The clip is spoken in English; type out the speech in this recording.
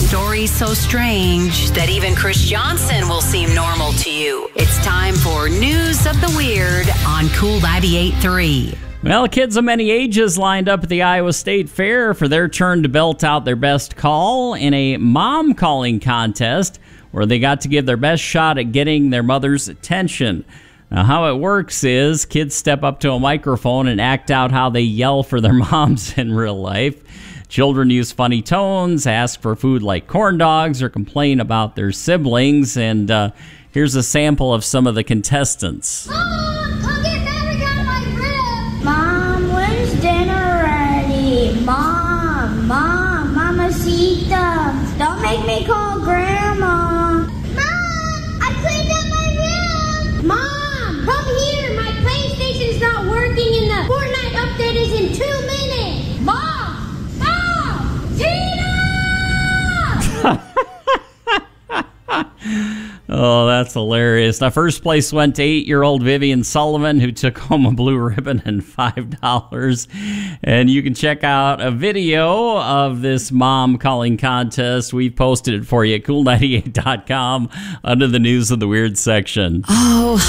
Stories so strange that even Chris Johnson will seem normal to you. It's time for News of the Weird on Cool 98.3. Well, kids of many ages lined up at the Iowa State Fair for their turn to belt out their best call in a mom calling contest where they got to give their best shot at getting their mother's attention. Now, how it works is kids step up to a microphone and act out how they yell for their moms in real life. Children use funny tones, ask for food like corn dogs, or complain about their siblings. And here's a sample of some of the contestants. Mom, come get Maverick out of my crib. Mom, when's dinner ready? Mom, Mamacita. Don't make me call Grandma. Mom, I cleaned up my room. Mom, come here. My PlayStation's not working and the Fortnite update is in 2 minutes. Mom, Tina! Oh, that's hilarious. Now, first place went to 8-year-old Vivian Sullivan, who took home a blue ribbon and $5. And you can check out a video of this mom calling contest. We've posted it for you at cool98.com under the News of the Weird section. Oh,